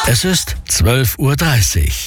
Es ist 12:30 Uhr.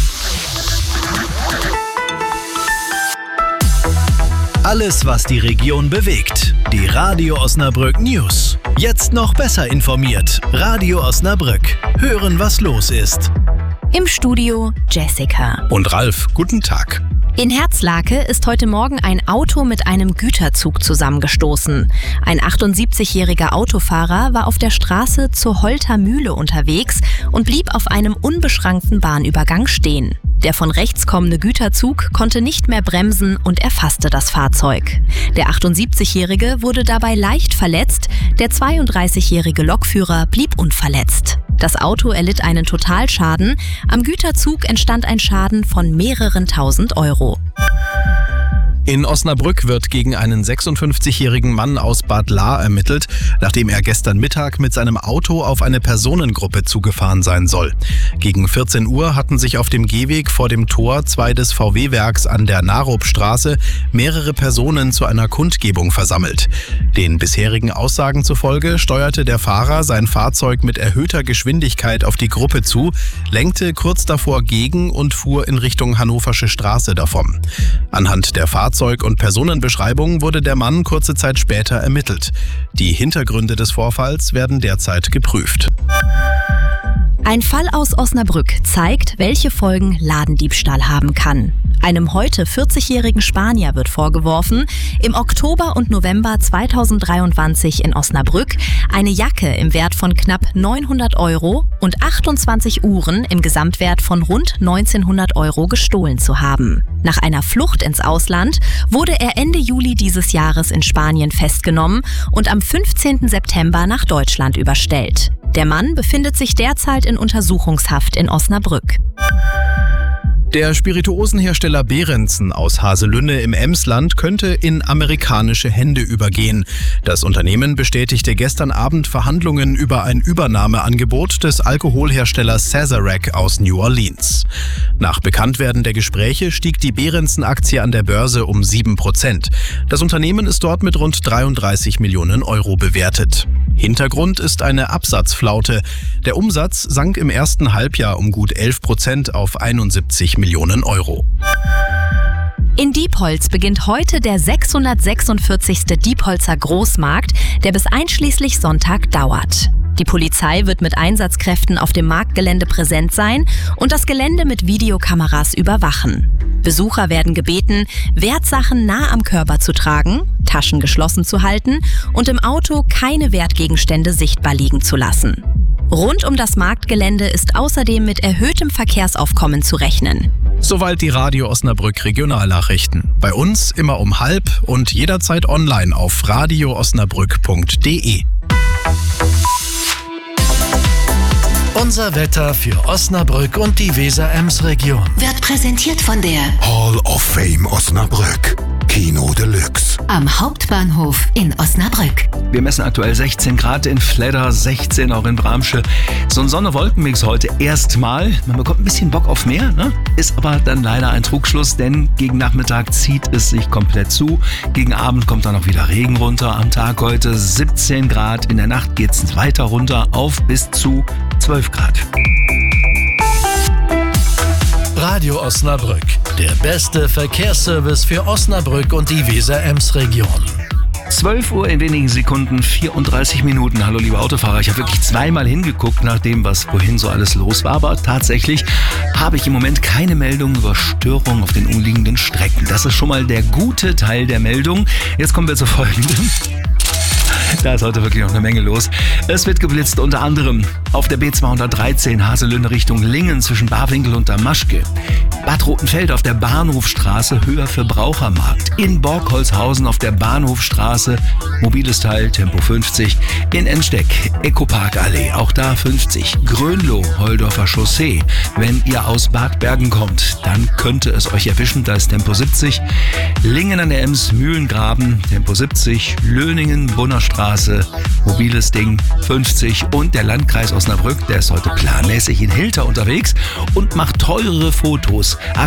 Alles, was die Region bewegt. Die Radio Osnabrück News. Jetzt noch besser informiert. Radio Osnabrück. Hören, was los ist. Im Studio Jessica. Und Ralf, guten Tag. In Herzlake ist heute Morgen ein Auto mit einem Güterzug zusammengestoßen. Ein 78-jähriger Autofahrer war auf der Straße zur Holter Mühle unterwegs und blieb auf einem unbeschrankten Bahnübergang stehen. Der von rechts kommende Güterzug konnte nicht mehr bremsen und erfasste das Fahrzeug. Der 78-Jährige wurde dabei leicht verletzt, der 32-jährige Lokführer blieb unverletzt. Das Auto erlitt einen Totalschaden, am Güterzug entstand ein Schaden von mehreren tausend Euro. In Osnabrück wird gegen einen 56-jährigen Mann aus Bad Lahr ermittelt, nachdem er gestern Mittag mit seinem Auto auf eine Personengruppe zugefahren sein soll. Gegen 14 Uhr hatten sich auf dem Gehweg vor dem Tor 2 des VW-Werks an der Narupstraße mehrere Personen zu einer Kundgebung versammelt. Den bisherigen Aussagen zufolge steuerte der Fahrer sein Fahrzeug mit erhöhter Geschwindigkeit auf die Gruppe zu, lenkte kurz davor gegen und fuhr in Richtung Hannoversche Straße davon. Anhand der Fahrzeug- und Personenbeschreibung wurde der Mann kurze Zeit später ermittelt. Die Hintergründe des Vorfalls werden derzeit geprüft. Ein Fall aus Osnabrück zeigt, welche Folgen Ladendiebstahl haben kann. Einem heute 40-jährigen Spanier wird vorgeworfen, im Oktober und November 2023 in Osnabrück eine Jacke im Wert von knapp 900 Euro und 28 Uhren im Gesamtwert von rund 1900 Euro gestohlen zu haben. Nach einer Flucht ins Ausland wurde er Ende Juli dieses Jahres in Spanien festgenommen und am 15. September nach Deutschland überstellt. Der Mann befindet sich derzeit in Untersuchungshaft in Osnabrück. Der Spirituosenhersteller Behrensen aus Haselünne im Emsland könnte in amerikanische Hände übergehen. Das Unternehmen bestätigte gestern Abend Verhandlungen über ein Übernahmeangebot des Alkoholherstellers Sazerac aus New Orleans. Nach Bekanntwerden der Gespräche stieg die Behrensen-Aktie an der Börse um 7%. Das Unternehmen ist dort mit rund 33 Millionen Euro bewertet. Hintergrund ist eine Absatzflaute. Der Umsatz sank im ersten Halbjahr um gut 11% auf 71 Millionen Euro. In Diepholz beginnt heute der 646. Diepholzer Großmarkt, der bis einschließlich Sonntag dauert. Die Polizei wird mit Einsatzkräften auf dem Marktgelände präsent sein und das Gelände mit Videokameras überwachen. Besucher werden gebeten, Wertsachen nah am Körper zu tragen, Taschen geschlossen zu halten und im Auto keine Wertgegenstände sichtbar liegen zu lassen. Rund um das Marktgelände ist außerdem mit erhöhtem Verkehrsaufkommen zu rechnen. Soweit die Radio Osnabrück Regionalnachrichten. Bei uns immer um 12:30 und jederzeit online auf radioosnabrück.de. Unser Wetter für Osnabrück und die Weser-Ems-Region. Wird präsentiert von der Hall of Fame Osnabrück. Kino Deluxe. am Hauptbahnhof in Osnabrück. Wir messen aktuell 16 Grad in Fledder, 16 auch in Bramsche. So ein Sonne-Wolken-Mix heute erstmal. Man bekommt ein bisschen Bock auf mehr, ne? Ist aber dann leider ein Trugschluss, denn gegen Nachmittag zieht es sich komplett zu. Gegen Abend kommt dann auch wieder Regen runter. Am Tag heute 17 Grad. In der Nacht geht es weiter runter auf bis zu 12 Grad. Radio Osnabrück, der beste Verkehrsservice für Osnabrück und die Weser-Ems-Region. 12 Uhr in wenigen Sekunden, 34 Minuten. Hallo liebe Autofahrer, ich habe wirklich zweimal hingeguckt nach dem, was vorhin so alles los war. Aber tatsächlich habe ich im Moment keine Meldung über Störungen auf den umliegenden Strecken. Das ist schon mal der gute Teil der Meldung. Jetzt kommen wir zu folgendem. Da ist heute wirklich noch eine Menge los. Es wird geblitzt, unter anderem auf der B213 Haselünne Richtung Lingen zwischen Barwinkel und Damaschke. Bad Rotenfeld auf der Bahnhofstraße, Höher für Brauchermarkt. In Borgholzhausen auf der Bahnhofstraße, mobiles Teil, Tempo 50. In Ensteck, Ecopark-Allee, auch da 50. Grönloh, Holdorfer Chaussee. Wenn ihr aus Bad Bergen kommt, dann könnte es euch erwischen, da ist Tempo 70. Lingen an der Ems, Mühlengraben, Tempo 70. Löningen, Bunnerstraße, mobiles Ding 50 und der Landkreis Osnabrück, der ist heute planmäßig in Hilter unterwegs und macht teurere Fotos.